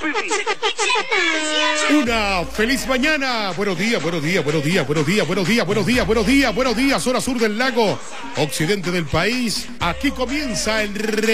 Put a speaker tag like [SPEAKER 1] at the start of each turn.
[SPEAKER 1] Una feliz mañana. Buenos días, buenos días, buenos días, buenos días, buenos días, buenos días, buenos días, buenos días, zona sur del lago, occidente del país. Aquí comienza el